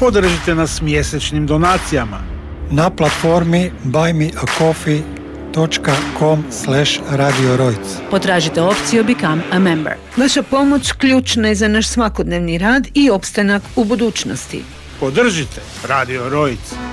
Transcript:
Podržite nas mjesečnim donacijama na platformi buymeacoffee.com/Radio Rojc. Potražite opciju Become a Member. Vaša pomoć ključna je za naš svakodnevni rad i opstanak u budućnosti. Podržite Radio Rojc.